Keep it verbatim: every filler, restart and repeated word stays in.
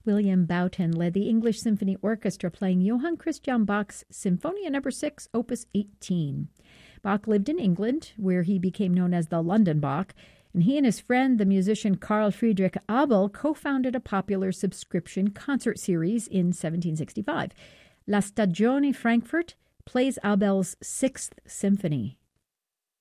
William Boughton led the English Symphony Orchestra playing Johann Christian Bach's Symphonia Number six, Opus eighteen. Bach lived in England, where he became known as the London Bach, and he and his friend, the musician Carl Friedrich Abel, co-founded a popular subscription concert series in seventeen sixty-five. La Stagione Frankfurt plays Abel's Sixth Symphony.